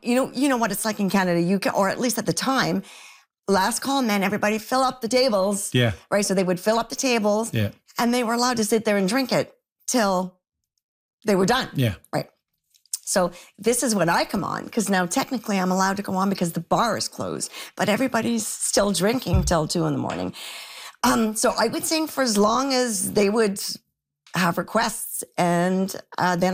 you know what it's like in Canada. You can, or at least at the time, last call meant everybody fill up the tables. Yeah. Right. So they would fill up the tables. Yeah. And they were allowed to sit there and drink it till they were done. Yeah. Right. So this is when I come on, because now technically I'm allowed to go on because the bar is closed, but everybody's still drinking till 2 a.m. So I would sing for as long as they would have requests, and then